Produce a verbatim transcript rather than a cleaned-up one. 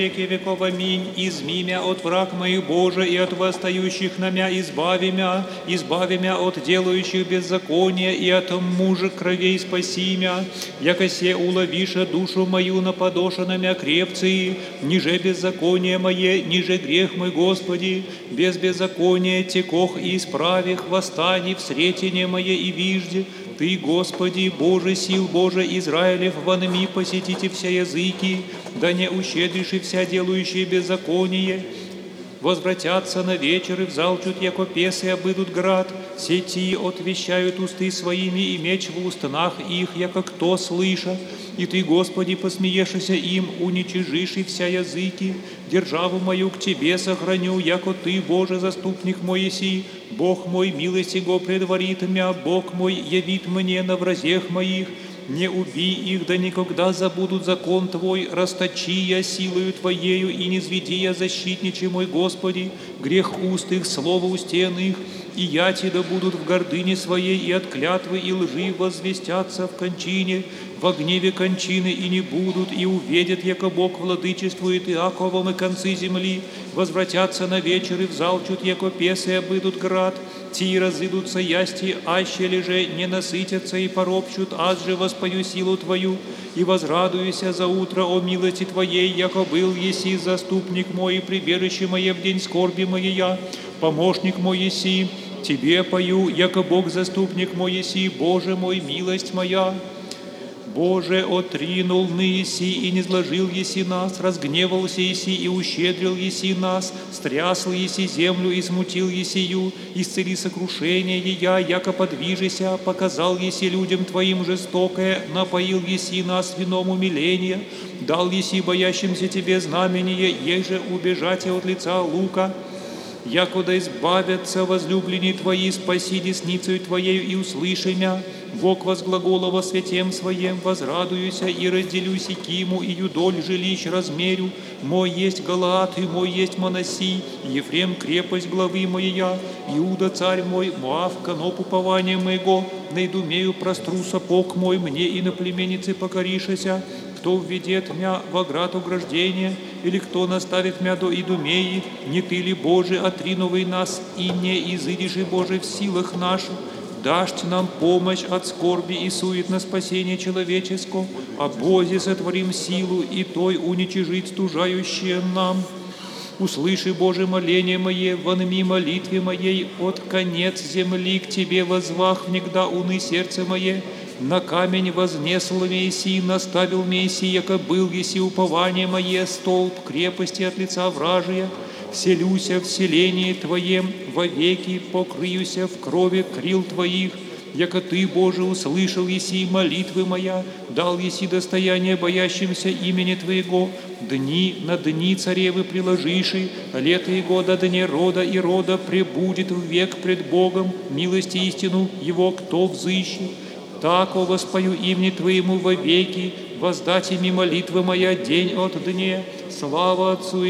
веки веков, аминь. Изми мя от враг моих, Боже, и от восстающих на мя избави мя, избави мя от делающих беззаконие, и от мужа кровей спаси мя, яко се уловиша душу мою на подоша мя крепции, ниже беззаконие мое, ниже грех мой, Господи, без беззакония текох и исправих, восстани в сретение мое и вижде. Ты, Господи, Боже сил, Боже Израилев, вонми посетите все языки, да не ущедришь и вся делающие беззаконие. Возвратятся на вечер и взалчут, яко песы обыдут град, сети отвещают усты своими, и меч в устнах их, яко кто слыша. И Ты, Господи, посмеешься им, уничижишь и вся языки. Державу мою к Тебе сохраню, яко Ты, Боже, заступник мой еси. Бог мой, милость Его предварит мя, Бог мой явит мне на вразех моих. Не убий их, да никогда забудут закон Твой, расточи я силою Твоею, и не зведи я защитниче мой, Господи, грех уст их, слово устен их, и яти да будут в гордыне своей, и от клятвы и лжи возвестятся в кончине, во гневе кончины и не будут, и увидят, яко Бог владычествует Иаковом и концы земли, возвратятся на вечер и взалчут, яко песы обыдут град, ти разыдутся ясти, аще леже не насытятся и поропщут, аз же воспою силу Твою, и возрадуюся за утро о милости Твоей, яко был еси заступник мой и прибежище мое в день скорби моей, помощник мой еси, Тебе пою, яко Бог заступник мой еси, Боже мой, милость моя. Боже, отринул ны еси и не сложил еси нас, разгневался еси и ущедрил еси нас, стрясл еси землю и смутил есию, исцели сокрушение ея, яко подвижися, показал еси людям Твоим жестокое, напоил еси нас вином умиления, дал еси боящимся Тебе знамение, еже убежать от лица лука. Якуда избавятся возлюбленные Твои, спаси десницею Твоею и услыши мя. Бог возглагола во святем Своем, возрадуюся и разделю Сикиму, и юдоль жилищ размерю. Мой есть Галаат, и мой есть Манасий, Ефрем крепость главы моя, Иуда царь мой, Моав коноп упования моего, на Идумею простру сапог мой, мне и на племенице покоришася. Кто введет мя в град ограждения, или кто наставит мя до Идумеи, не Ты ли, Боже, отриновый нас, и не изыдешь и, Боже, в силах наших, дашь нам помощь от скорби и сует на спасение человеческого, а Бозе сотворим силу, и той уничижить стужающее нам. Услыши, Боже, моление мое, вонми молитве моей, от конец земли к Тебе возвах, внегда уны сердце мое, на камень вознесл Мессии, наставил Мессии, яко был еси упование мое, столб крепости от лица вражия, вселюся в селении Твоем, вовеки покрыюся в крови крил Твоих, яко Ты, Боже, услышал еси молитвы моя, дал еси достояние боящимся имени Твоего, дни на дни царевы приложиши, лето Его до дне рода и рода пребудет век пред Богом, милости истину Его кто взыщет. Так воспою имени Твоему вовеки, воздать ими молитвы моя день от дне. Слава Отцу